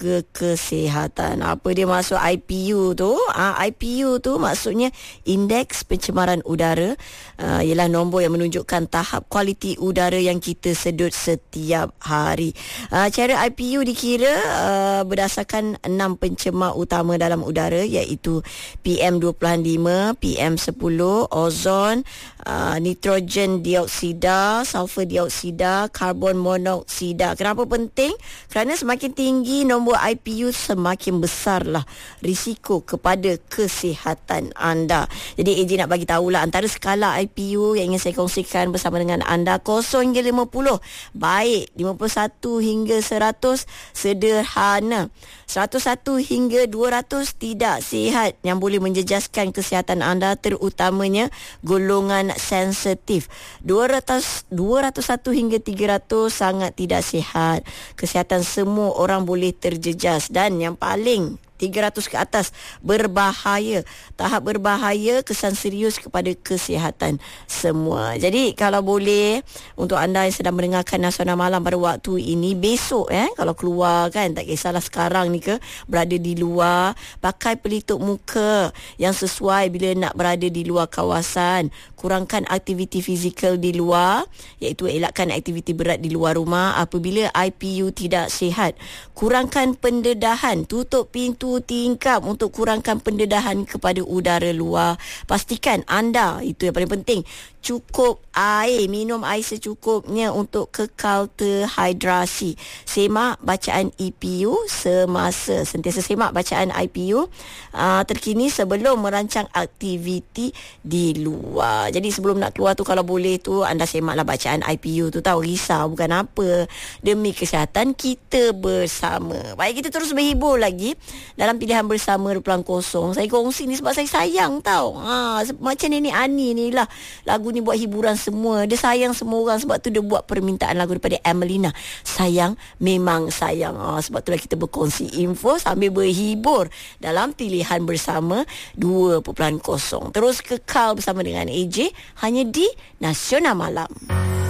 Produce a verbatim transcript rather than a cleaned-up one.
menjaga kesihatan. Apa dia maksud I P U tu? Ah, I P U tu maksudnya Indeks Pencemaran Udara. Uh, ialah nombor yang menunjukkan tahap kualiti udara yang kita sedut setiap hari. Uh, cara I P U dikira uh, berdasarkan enam pencemar utama dalam udara, iaitu P M dua puluh lima, P M sepuluh, ozon, uh, nitrogen dioksida, sulfur dioksida, karbon monoksida. Kenapa penting? Kerana semakin tinggi nombor I P U, semakin besarlah risiko kepada kesihatan anda. Jadi A J nak bagi tahulah antara skala I P U yang ingin saya kongsikan bersama dengan anda, kosong hingga lima puluh baik, lima puluh satu hingga seratus sederhana, seratus satu hingga dua ratus tidak sihat, yang boleh menjejaskan kesihatan anda, terutamanya golongan sensitif. dua ratus, dua ratus satu hingga tiga ratus sangat tidak sihat. Kesihatan semua orang boleh terjejas, dan yang paling tiga ratus ke atas berbahaya. Tahap berbahaya, kesan serius kepada kesihatan semua. Jadi kalau boleh, untuk anda yang sedang mendengarkan Nasional Malam pada waktu ini, besok eh kalau keluar kan, tak kisahlah sekarang ni ke, berada di luar, pakai pelitup muka yang sesuai bila nak berada di luar kawasan. Kurangkan aktiviti fizikal di luar, iaitu elakkan aktiviti berat di luar rumah apabila I P U tidak sihat. Kurangkan pendedahan, tutup pintu tingkap untuk kurangkan pendedahan kepada udara luar. Pastikan anda, itu yang paling penting, cukup air, minum air secukupnya untuk kekal terhidrasi. Semak bacaan E P U semasa, sentiasa semak bacaan I P U uh, terkini sebelum merancang aktiviti di luar. Jadi sebelum nak keluar tu, kalau boleh tu anda semaklah bacaan I P U tu, tahu risau bukan apa, demi kesihatan kita bersama. Baik, kita terus berhibur lagi dalam pilihan bersama dua puluh kosong. Saya kongsi ni sebab saya sayang tau. Ha, macam Nenek Ani ni lah, lagu ni buat hiburan semua. Dia sayang semua orang, sebab tu dia buat permintaan lagu daripada Emelina. Sayang memang sayang. Ha, sebab tu lah kita berkongsi info sambil berhibur dalam pilihan bersama dua puluh kosong. Terus kekal bersama dengan A J hanya di Nasional Malam.